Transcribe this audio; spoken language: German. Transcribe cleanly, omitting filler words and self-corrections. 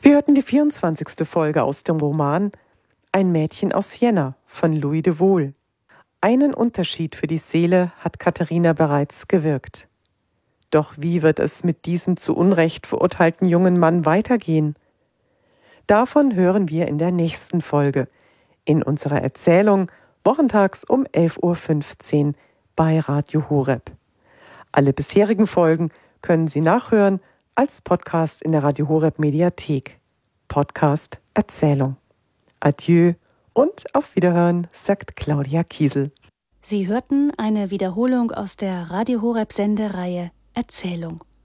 Wir hörten die 24. Folge aus dem Roman Ein Mädchen aus Jena von Louis de Wohl. Einen Unterschied für die Seele hat Katharina bereits gewirkt. Doch wie wird es mit diesem zu Unrecht verurteilten jungen Mann weitergehen? Davon hören wir in der nächsten Folge, in unserer Erzählung wochentags um 11.15 Uhr bei Radio Horeb. Alle bisherigen Folgen können Sie nachhören als Podcast in der Radio Horeb Mediathek. Podcast Erzählung. Adieu und auf Wiederhören, sagt Claudia Kiesel. Sie hörten eine Wiederholung aus der Radio Horeb Sendereihe Erzählung.